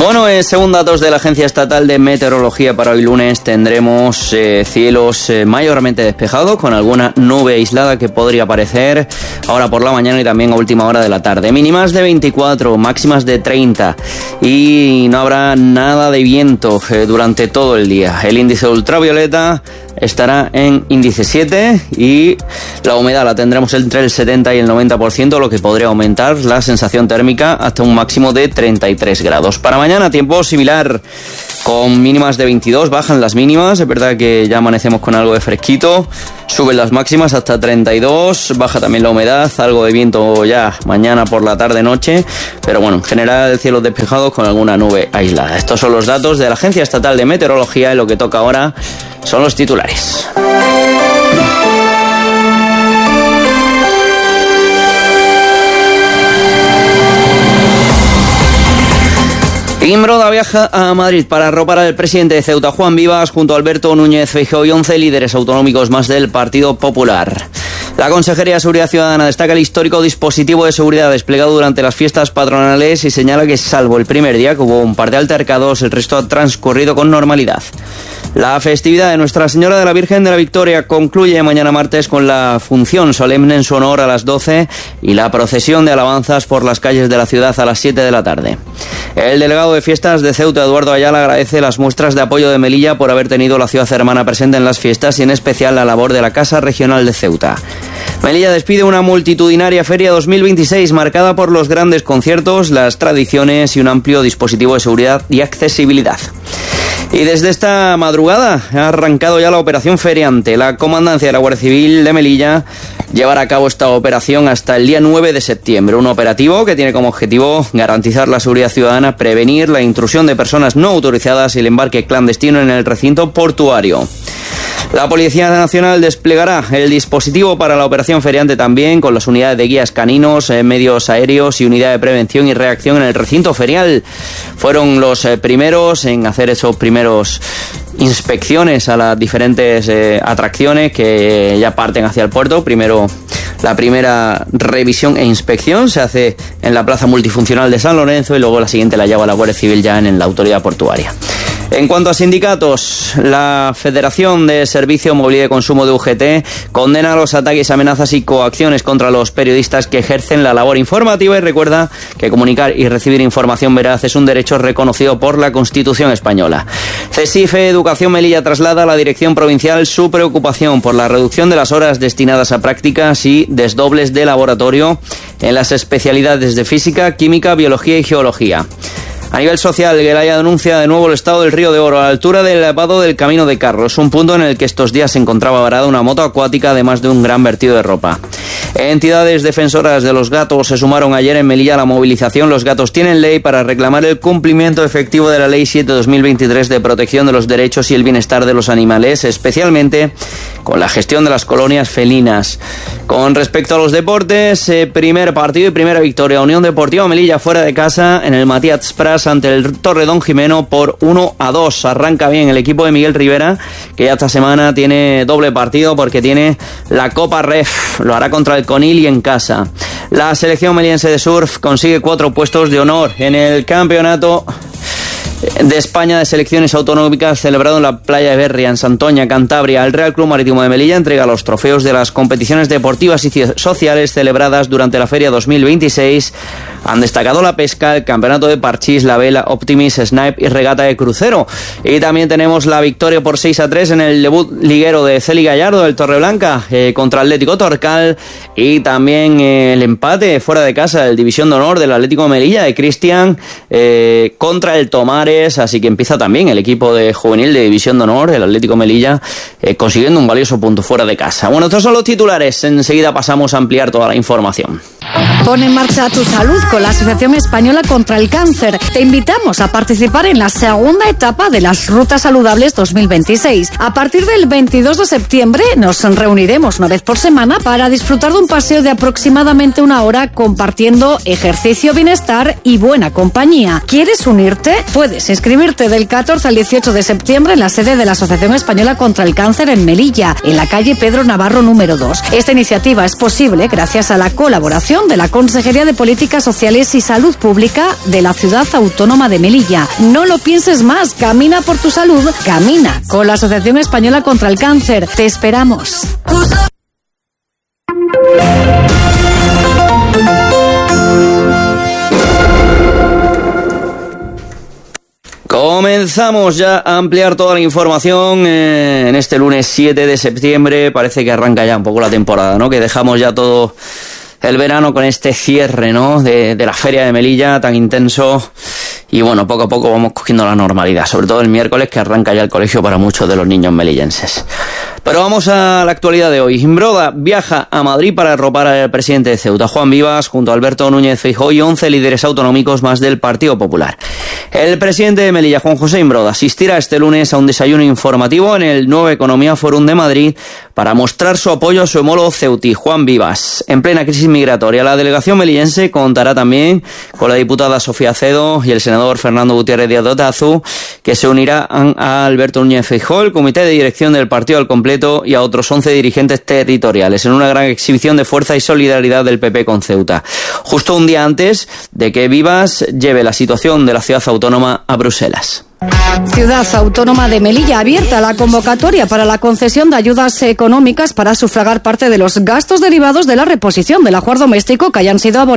Bueno, según datos de la Agencia Estatal de Meteorología, para hoy lunes tendremos cielos mayormente despejados, con alguna nube aislada que podría aparecer ahora por la mañana y también a última hora de la tarde. Mínimas de 24, máximas de 30 y no habrá nada de viento durante todo el día. El índice ultravioleta estará en índice 7 y la humedad la tendremos entre el 70 y el 90%, lo que podría aumentar la sensación térmica hasta un máximo de 33 grados. Para mañana tiempo similar, con mínimas de 22, bajan las mínimas, es verdad que ya amanecemos con algo de fresquito, suben las máximas hasta 32, baja también la humedad, algo de viento ya mañana por la tarde-noche, pero bueno, en general cielos despejados con alguna nube aislada. Estos son los datos de la Agencia Estatal de Meteorología y lo que toca ahora son los titulares. Imbroda viaja a Madrid para arropar al presidente de Ceuta, Juan Vivas, junto a Alberto Núñez Feijóo y 11 líderes autonómicos más del Partido Popular. La Consejería de Seguridad Ciudadana destaca el histórico dispositivo de seguridad desplegado durante las fiestas patronales y señala que, salvo el primer día, que hubo un par de altercados, el resto ha transcurrido con normalidad. La festividad de Nuestra Señora de la Virgen de la Victoria concluye mañana martes con la función solemne en su honor a las 12 y la procesión de alabanzas por las calles de la ciudad a las 7 de la tarde. El delegado de fiestas de Ceuta, Eduardo Ayala, agradece las muestras de apoyo de Melilla por haber tenido la ciudad hermana presente en las fiestas y en especial la labor de la Casa Regional de Ceuta. Melilla despide una multitudinaria Feria 2026 marcada por los grandes conciertos, las tradiciones y un amplio dispositivo de seguridad y accesibilidad. Y desde esta madrugada ha arrancado ya la operación feriante. La Comandancia de la Guardia Civil de Melilla llevará a cabo esta operación hasta el día 9 de septiembre. Un operativo que tiene como objetivo garantizar la seguridad ciudadana, prevenir la intrusión de personas no autorizadas y el embarque clandestino en el recinto portuario. La Policía Nacional desplegará el dispositivo para la operación feriante también, con las unidades de guías caninos, medios aéreos y unidad de prevención y reacción en el recinto ferial. Fueron los primeros en hacer esos primeros inspecciones a las diferentes atracciones que ya parten hacia el puerto. Primero, la primera revisión e inspección se hace en la plaza multifuncional de San Lorenzo y luego la siguiente la lleva la Guardia Civil ya en la autoridad portuaria. En cuanto a sindicatos, la Federación de Servicio, Movilidad y Consumo de UGT condena los ataques, amenazas y coacciones contra los periodistas que ejercen la labor informativa y recuerda que comunicar y recibir información veraz es un derecho reconocido por la Constitución española. CESIFE Educación Melilla traslada a la Dirección Provincial su preocupación por la reducción de las horas destinadas a prácticas y desdobles de laboratorio en las especialidades de Física, Química, Biología y Geología. A nivel social, Gelaya denuncia de nuevo el estado del Río de Oro a la altura del vado del Camino de Carros, un punto en el que estos días se encontraba varada una moto acuática, además de un gran vertido de ropa. Entidades defensoras de los gatos se sumaron ayer en Melilla a la movilización Los Gatos Tienen Ley para reclamar el cumplimiento efectivo de la Ley 7/2023 de protección de los derechos y el bienestar de los animales, especialmente con la gestión de las colonias felinas. Con respecto a los deportes, primer partido y primera victoria. Unión Deportiva Melilla fuera de casa en el Matías Prats ante el Torredón Jimeno por 1-2. Arranca bien el equipo de Miguel Rivera, que ya esta semana tiene doble partido porque tiene la Copa Ref. Lo hará contra el Conil y en casa. La selección meliense de surf consigue 4 puestos de honor en el campeonato de España de selecciones autonómicas celebrado en la playa de Berria, en Santoña, Cantabria. El Real Club Marítimo de Melilla entrega los trofeos de las competiciones deportivas y sociales celebradas durante la Feria 2026. Han destacado la pesca, el campeonato de parchís, la vela, Optimis, Snipe y regata de crucero. Y también tenemos la victoria por 6-3 en el debut liguero de Celi Gallardo del Torreblanca contra Atlético Torcal, y también el empate fuera de casa del División de Honor del Atlético de Melilla de Cristian contra el Tomares. Así que empieza también el equipo de juvenil de División de Honor, el Atlético Melilla, consiguiendo un valioso punto fuera de casa. Bueno, estos son los titulares. Enseguida pasamos a ampliar toda la información. Pon en marcha tu salud con la Asociación Española contra el Cáncer. Te invitamos a participar en la segunda etapa de las Rutas Saludables 2026. A partir del 22 de septiembre nos reuniremos una vez por semana para disfrutar de un paseo de aproximadamente 1 hora compartiendo ejercicio, bienestar y buena compañía. ¿Quieres unirte? Puedes inscribirte del 14 al 18 de septiembre en la sede de la Asociación Española contra el Cáncer en Melilla, en la calle Pedro Navarro número 2. Esta iniciativa es posible gracias a la colaboración información de la Consejería de Políticas Sociales y Salud Pública de la Ciudad Autónoma de Melilla. No lo pienses más, camina por tu salud, camina con la Asociación Española contra el Cáncer. Te esperamos. Comenzamos ya a ampliar toda la información en este lunes 7 de septiembre. Parece que arranca ya un poco la temporada, ¿no? Que dejamos ya todo el verano con este cierre, ¿no? De la Feria de Melilla tan intenso. Y bueno, poco a poco vamos cogiendo la normalidad, sobre todo el miércoles, que arranca ya el colegio para muchos de los niños melillenses. Pero vamos a la actualidad de hoy. Imbroda viaja a Madrid para arropar al presidente de Ceuta, Juan Vivas, junto a Alberto Núñez Feijóo y 11 líderes autonómicos más del Partido Popular. El presidente de Melilla, Juan José Imbroda, asistirá este lunes a un desayuno informativo en el Nueva Economía Forum de Madrid para mostrar su apoyo a su homólogo ceutí, Juan Vivas. En plena crisis migratoria, la delegación melillense contará también con la diputada Sofía Acedo y el senador Fernando Gutiérrez Díaz de Otazu, que se unirá a Alberto Núñez Feijóo, el comité de dirección del partido al completo y a otros 11 dirigentes territoriales en una gran exhibición de fuerza y solidaridad del PP con Ceuta, justo un día antes de que Vivas lleve la situación de la ciudad autónoma a Bruselas. Ciudad Autónoma de Melilla abierta la convocatoria para la concesión de ayudas económicas para sufragar parte de los gastos derivados de la reposición del ajuar doméstico que hayan sido abonados